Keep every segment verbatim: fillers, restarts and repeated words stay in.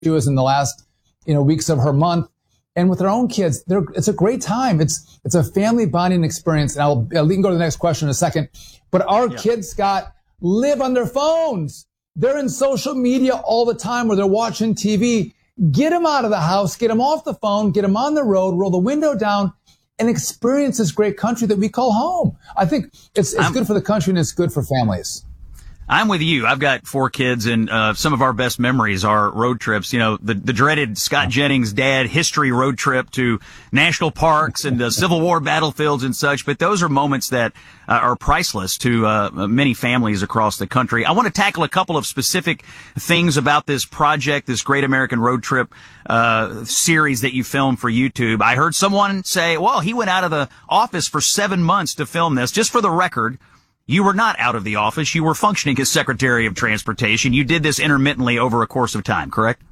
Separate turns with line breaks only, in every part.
she was in the last, you know, weeks of her month. And with our own kids, they're, it's a great time. It's, it's a family bonding experience. And I'll, we can go to the next question in a second. But our yeah. kids, Scott, live on their phones. They're in social media all the time where they're watching T V. Get them out of the house, get them off the phone, get them on the road, roll the window down, and experience this great country that we call home. I think it's, it's good for the country and it's good for families.
I'm with you. I've got four kids, and uh, some of our best memories are road trips. You know, the, the dreaded Scott Jennings dad history road trip to national parks and uh, Civil War battlefields and such. But those are moments that uh, are priceless to uh, many families across the country. I want to tackle a couple of specific things about this project, this Great American Road Trip uh series that you filmed for YouTube. I heard someone say, well, he went out of the office for seven months to film this. Just for the record, you were not out of the office. You were functioning as Secretary of Transportation. You did this intermittently over a course of time, correct?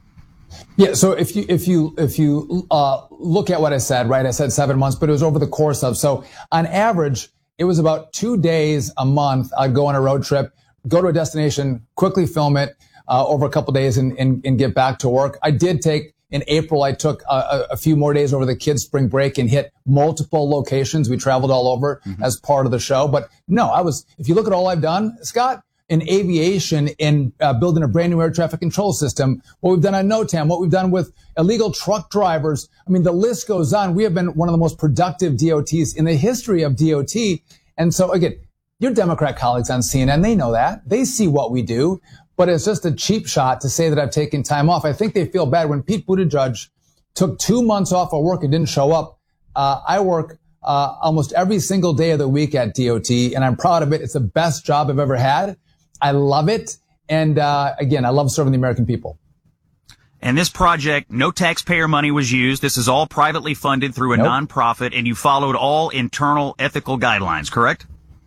Yeah. So if you, if you, if you, uh, look at what I said, right? I said seven months, but it was over the course of, so on average, it was about two days a month. I'd go on a road trip, go to a destination, quickly film it, uh, over a couple days and, and, and get back to work. I did take, in April, I took a, a few more days over the kids' spring break and hit multiple locations. We traveled all over mm-hmm. as part of the show. But no, I was, if you look at all I've done, Scott, in aviation, in uh, building a brand new air traffic control system, what we've done on NOTAM, what we've done with illegal truck drivers. I mean, the list goes on. We have been one of the most productive D O Ts in the history of D O T. And so again, your Democrat colleagues on C N N, they know that. They see what we do. But it's just a cheap shot to say that I've taken time off. I think they feel bad when Pete Buttigieg took two months off of work and didn't show up. Uh, I work uh, almost every single day of the week at D O T, and I'm proud of it. It's the best job I've ever had. I love it. And uh, again, I love serving the American people.
And this project, no taxpayer money was used. This is all privately funded through a nope. nonprofit, and you followed all internal ethical guidelines, correct?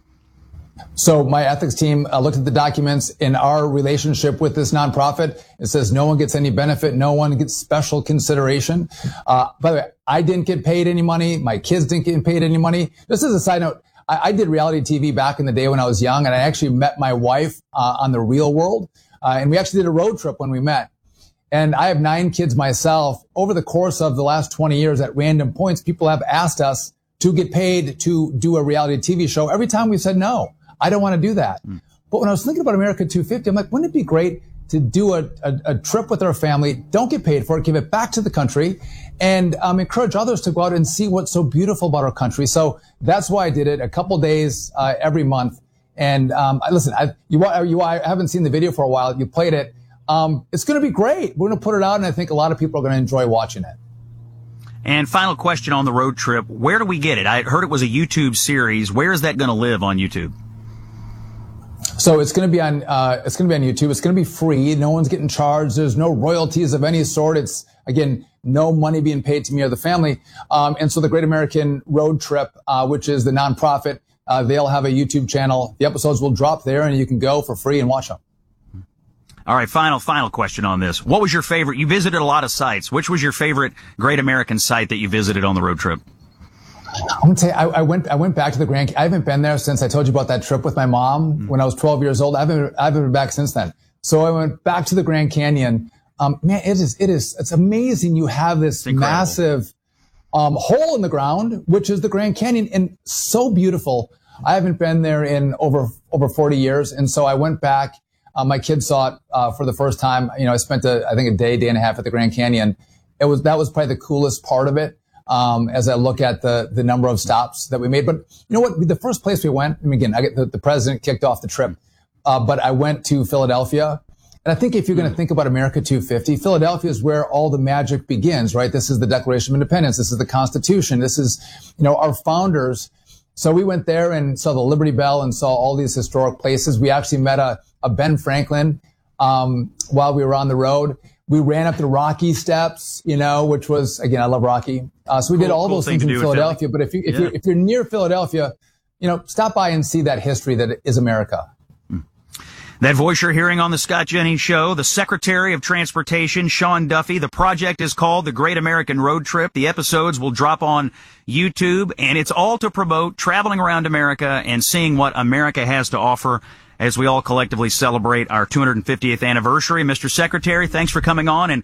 So my ethics team uh, looked at the documents in our relationship with this nonprofit. It says no one gets any benefit. No one gets special consideration. Uh, by the way, I didn't get paid any money. My kids didn't get paid any money. This is a side note. I, I did reality T V back in the day when I was young, and I actually met my wife uh, on The Real World. Uh, and we actually did a road trip when we met. And I have nine kids myself. Over the course of the last twenty years at random points, people have asked us to get paid to do a reality T V show. Every time we said no. I don't want to do that. Mm. But when I was thinking about America two fifty, I'm like, wouldn't it be great to do a, a, a trip with our family, don't get paid for it, give it back to the country, and um, encourage others to go out and see what's so beautiful about our country. So that's why I did it a couple days uh, every month. And um, listen, I, you, you, I haven't seen the video for a while. You played it. Um, it's going to be great. We're going to put it out, and I think a lot of people are going to enjoy watching it.
And final question on the road trip, where do we get it? I heard it was a YouTube series. Where is that going to live on YouTube?
So it's going to be on, uh, it's going to be on YouTube. It's going to be free. No one's getting charged. There's no royalties of any sort. It's, again, no money being paid to me or the family. Um, and so the Great American Road Trip, uh, which is the nonprofit, uh, they'll have a YouTube channel. The episodes will drop there and you can go for free and watch them.
All right. Final, final question on this. What was your favorite? You visited a lot of sites. Which was your favorite Great American site that you visited on the road trip?
I'm gonna tell you, I, I went, I went back to the Grand, I haven't been there since I told you about that trip with my mom mm-hmm. when I was twelve years old. I haven't, I haven't been back since then. So I went back to the Grand Canyon. Um, man, it is, it is, it's amazing. You have this massive, um, hole in the ground, which is the Grand Canyon, and so beautiful. I haven't been there in over, over forty years. And so I went back. Uh, my kids saw it, uh, for the first time. You know, I spent a, I think a day, day and a half at the Grand Canyon. It was, that was probably the coolest part of it. Um, as I look at the, the number of stops that we made. But you know what? The first place we went, I mean, again, I get the, the president kicked off the trip. Uh, but I went to Philadelphia. And I think if you're going to think about America two fifty, Philadelphia is where all the magic begins, right? This is the Declaration of Independence. This is the Constitution. This is, you know, our founders. So we went there and saw the Liberty Bell and saw all these historic places. We actually met a, a Ben Franklin, um, while we were on the road. We ran up the Rocky Steps, you know, which was, again, I love Rocky. Uh, so we
cool,
did all
cool
those things in Philadelphia. But if you, if
yeah.
you're, if you're near Philadelphia, you know, stop by and see that history that is America.
That voice you're hearing on the Scott Jennings Show, the Secretary of Transportation, Sean Duffy. The project is called The Great American Road Trip. The episodes will drop on YouTube, and it's all to promote traveling around America and seeing what America has to offer as we all collectively celebrate our two hundred fiftieth anniversary. Mister Secretary, thanks for coming on and